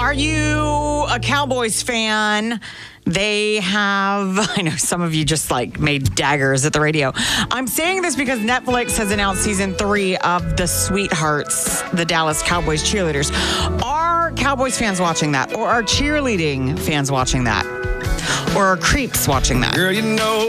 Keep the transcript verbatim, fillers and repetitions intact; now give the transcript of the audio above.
Are you a Cowboys fan? They have, I know some of you just like made daggers at the radio. I'm saying this because Netflix has announced season three of The Sweethearts, the Dallas Cowboys cheerleaders. Are Cowboys fans watching that? Or are cheerleading fans watching that? Or are creeps watching that? Girl, you know